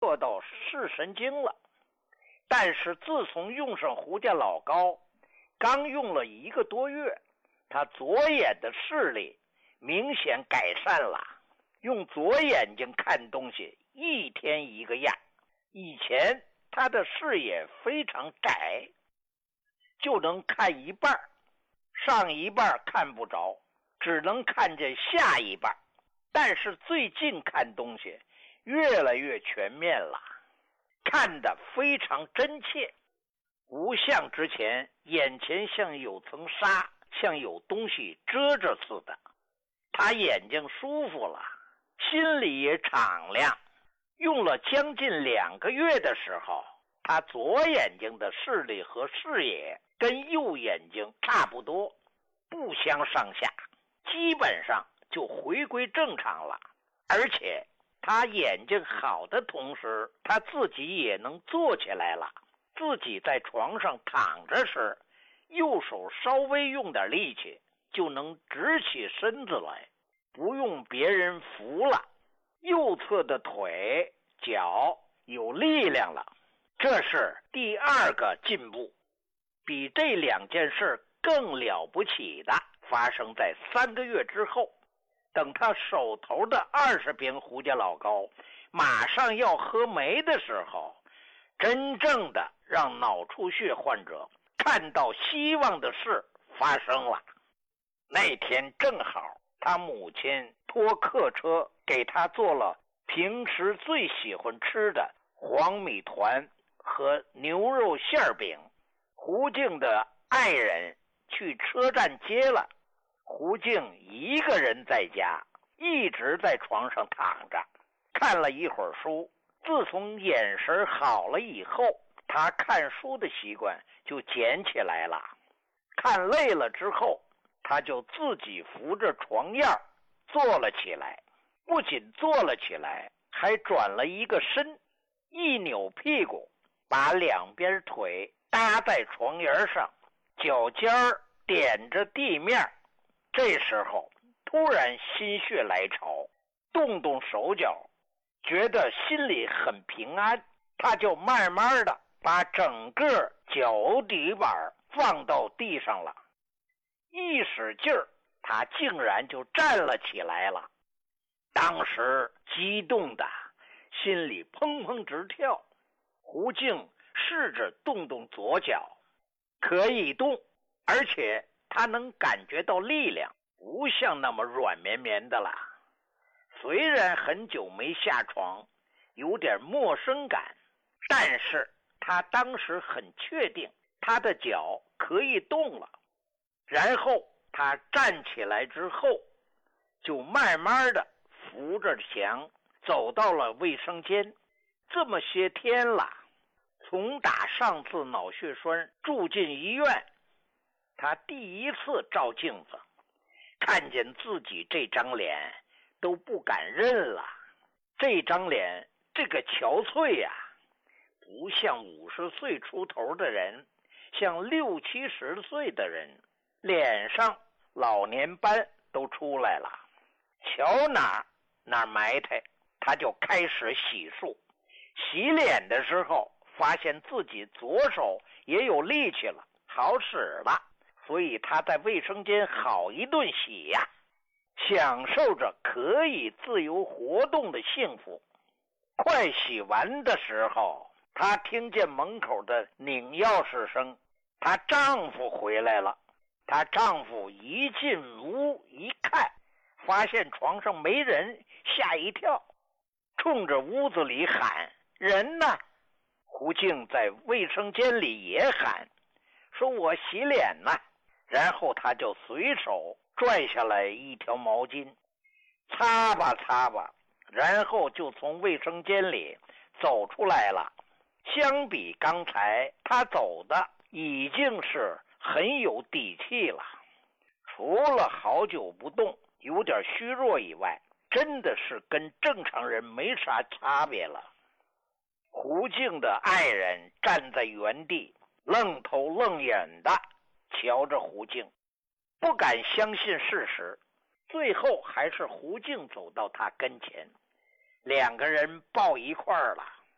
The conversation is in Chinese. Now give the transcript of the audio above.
做到视神经了。但是自从用上胡家老膏，刚用了1个多月，他左眼的视力明显改善了，用左眼睛看东西一天一个样。以前他的视野非常窄，就能看一半，上一半看不着，只能看见下一半。但是最近看东西越来越全面了，看得非常真切，不像之前眼前像有层纱，像有东西遮着似的。他眼睛舒服了，心里也敞亮。用了将近2个月的时候，他左眼睛的视力和视野跟右眼睛差不多，不相上下，基本上就回归正常了。而且他眼睛好的同时，他自己也能坐起来了。自己在床上躺着时，右手稍微用点力气就能直起身子来，不用别人扶了。右侧的腿脚有力量了，这是第2个进步。比这2件事更了不起的发生在3个月之后。等他手头的20瓶胡家老膏马上要喝没的时候，真正的让脑出血患者看到希望的事发生了。那天正好他母亲托客车给他做了平时最喜欢吃的黄米团和牛肉馅饼。胡静的爱人去车站接了，胡静一个人在家，一直在床上躺着，看了一会儿书。自从眼神好了以后，他看书的习惯就捡起来了。看累了之后，他就自己扶着床沿坐了起来。不仅坐了起来，还转了一个身，一扭屁股，把2边腿搭在床沿上，脚尖点着地面。这时候突然心血来潮，动动手脚，觉得心里很平安。他就慢慢的把整个脚底板放到地上了，一使劲儿，他竟然就站了起来了。当时激动的心里砰砰直跳。胡静试着动动左脚，可以动，而且他能感觉到力量，不像那么软绵绵的了。虽然很久没下床，有点陌生感，但是他当时很确定他的脚可以动了。然后他站起来之后，就慢慢的扶着墙走到了卫生间。这么些天了，从打上次脑血栓住进医院，他第一次照镜子，看见自己这张脸都不敢认了。这张脸这个憔悴呀，不像50岁出头的人，像60、70岁的人，脸上老年斑都出来了。瞧哪埋汰，他就开始洗漱。洗脸的时候发现自己左手也有力气了，好使了，所以他在卫生间好一顿洗呀，享受着可以自由活动的幸福。快洗完的时候，她听见门口的拧钥匙声，她丈夫回来了。她丈夫一进屋一看，发现床上没人，吓一跳，冲着屋子里喊：“人呢？”胡静在卫生间里也喊，说：“我洗脸呢。”然后她就随手拽下来一条毛巾，擦吧擦吧，然后就从卫生间里走出来了。相比刚才，她走的已经是很有底气了，除了好久不动，有点虚弱以外，真的是跟正常人没啥差别了。胡静的爱人站在原地，愣头愣眼的瞧着胡静，不敢相信事实。最后还是胡静走到他跟前，2个人抱一块儿了。